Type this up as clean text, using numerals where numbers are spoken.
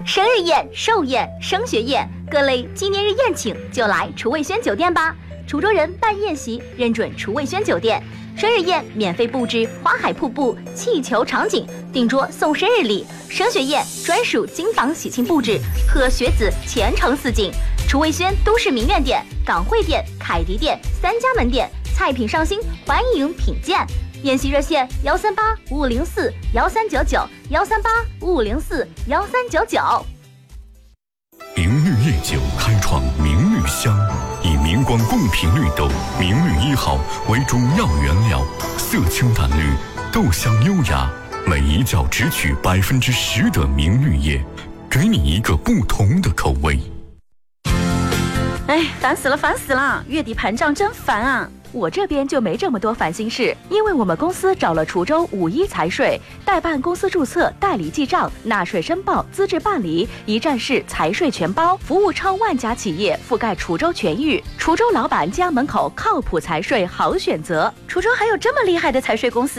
生日宴、寿宴、升学宴，各类纪念日宴请就来厨味轩酒店吧。滁州人办宴席认准厨味轩酒店，生日宴免费布置花海瀑布、气球场景，订桌送生日礼；升学宴专属金榜喜庆布置，贺学子前程似锦。厨味轩都市名苑店、港汇店、凯迪店3家门店，菜品上新，欢迎品鉴。宴席热线13855041399，13855041399。 明绿夜酒开创明绿香，以明光贡品绿豆明绿1号为主要原料，色清淡绿，豆香优雅，每一窖只取10%的明绿叶，给你一个不同的口味。 哎，烦死了！月底盘账真烦啊！我这边就没这么多烦心事，因为我们公司找了滁州51财税，代办公司注册、代理记账、纳税申报、资质办理，一站式财税全包，服务超万家企业，覆盖滁州全域。滁州老板家门口靠谱财税好选择，滁州还有这么厉害的财税公司。